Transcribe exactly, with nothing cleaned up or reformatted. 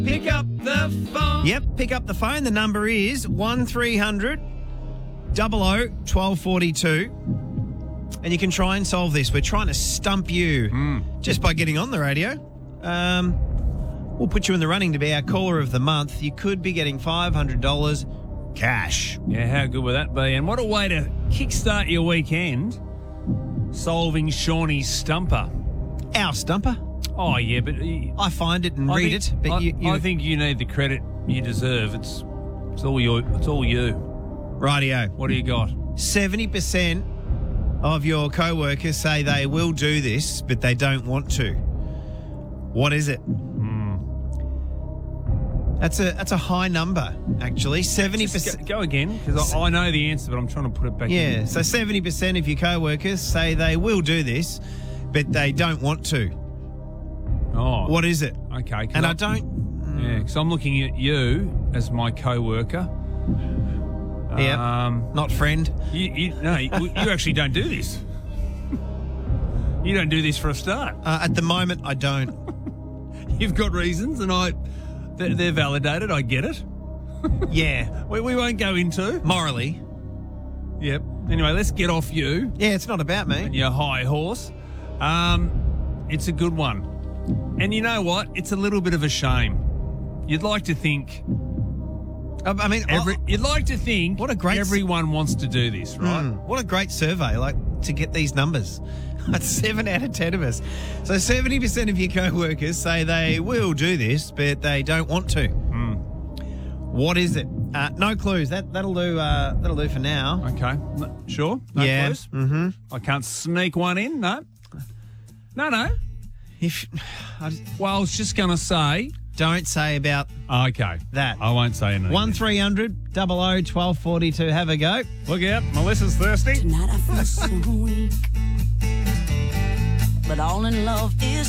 Pick up the phone. Yep, pick up the phone. The number is one three hundred double oh twelve forty-two. And you can try and solve this. We're trying to stump you Mm. just by getting on the radio. Um, we'll put you in the running to be our caller of the month. You could be getting five hundred dollars cash. Yeah, how good would that be? And what a way to kickstart your weekend, solving Shawnee's stumper. Our stumper. Oh, yeah, but... uh, I find it and I read think- it. But I, you, you, I think you need the credit you deserve. It's it's all you. It's all you. Rightio. What do you got? seventy percent of your co-workers say they will do this, but they don't want to. What is it? That's a that's a high number, actually. seventy Just percent. go, go again, because I, I know the answer, but I'm trying to put it back Yeah, in. so seventy percent of your co-workers say they will do this, but they don't want to. Oh, What is it? okay. 'cause And I I- don't... Yeah, because I'm looking at you as my co-worker. Yeah, Um, not friend. you, you, no, you, you actually don't do this. You don't do this for a start. Uh, at the moment, I don't. You've got reasons, and I they're, they're validated. I get it. Yeah, We, we won't go into. morally. Yep. Anyway, let's get off you Yeah, it's not about me. and your high horse. Um, it's a good one. And you know what? It's a little bit of a shame. You'd like to think I I mean, every. oh, You'd like to think What a great s- everyone wants to do this, right? mm, what a great survey, like, to get these numbers. That's seven out of ten of us. So seventy percent of your co-workers say they will do this, but they don't want to. Mm. What is it? Uh, no clues. That, that'll do uh, That'll do for now. Okay. No- Sure. No yeah. clues? Mm-hmm. I can't sneak one in. No. No, no. If I just Well, I was just going to say. don't say about Okay. that. I won't say anything. One three hundred double oh twelve forty two. Have a go. Look out. Melissa's thirsty. Tonight I feel so weak, but all in love is